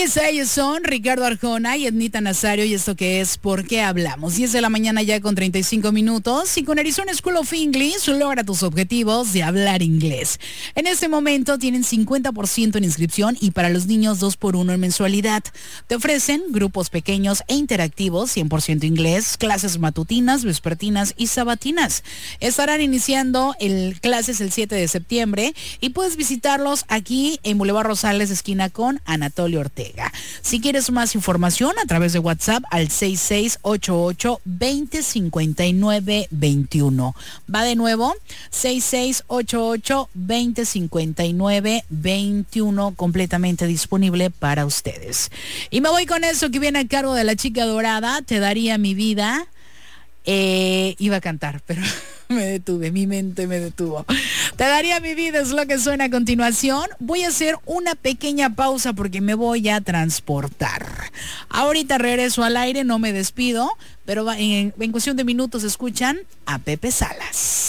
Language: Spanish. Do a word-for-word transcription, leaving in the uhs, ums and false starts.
Pues ellos son Ricardo Arjona y Ednita Nazario, y esto que es ¿Por qué hablamos? diez de la mañana ya con treinta y cinco minutos, y con Arizona School of English logra tus objetivos de hablar inglés. En este momento tienen cincuenta por ciento en inscripción y para los niños dos por uno en mensualidad. Te ofrecen grupos pequeños e interactivos, cien por ciento inglés, clases matutinas, vespertinas y sabatinas. Estarán iniciando el clases el siete de septiembre y puedes visitarlos aquí en Boulevard Rosales, esquina con Anatolio Ortega. Si quieres más información, a través de WhatsApp al seis seis ocho ocho, veinte cincuenta y nueve veintiuno. Va de nuevo, seis seis ocho ocho, veinte cincuenta y nueve veintiuno, completamente disponible para ustedes. Y me voy con eso que viene a cargo de la chica dorada, Te daría mi vida. Eh, iba a cantar, pero me detuve, mi mente me detuvo. Te daría mi vida es lo que suena a continuación. Voy a hacer una pequeña pausa porque me voy a transportar. Ahorita regreso al aire, no me despido, pero en, en cuestión de minutos escuchan a Pepe Salas.